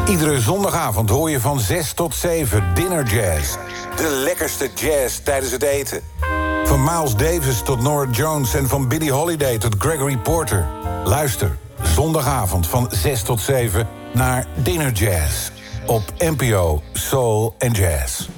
Iedere zondagavond hoor je van 6 tot 7 Dinner Jazz. De lekkerste jazz tijdens het eten. Van Miles Davis tot Norah Jones en van Billie Holiday tot Gregory Porter. Luister zondagavond van 6 tot 7 naar Dinner Jazz. Op NPO Soul and Jazz.